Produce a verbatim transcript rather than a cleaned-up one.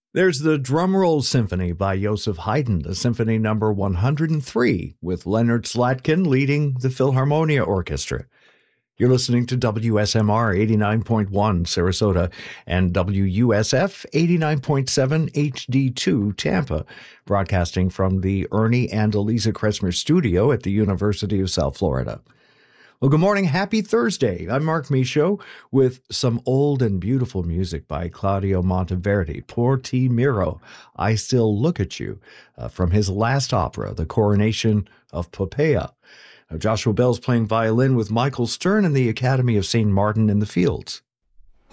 There's the Drumroll Symphony by Joseph Haydn, the Symphony Number one hundred three, with Leonard Slatkin leading the Philharmonia Orchestra. You're listening to W S M R eighty-nine point one Sarasota and W U S F eighty-nine point seven H D two Tampa, broadcasting from the Ernie and Eliza Kressmer studio at the University of South Florida. Well, good morning. Happy Thursday. I'm Mark Michaud with some old and beautiful music by Claudio Monteverdi, Por Ti Miro, I Still Look at You, uh, from his last opera, The Coronation of Poppea. Now, Joshua Bell's playing violin with Michael Stern and the Academy of Saint Martin in the Fields.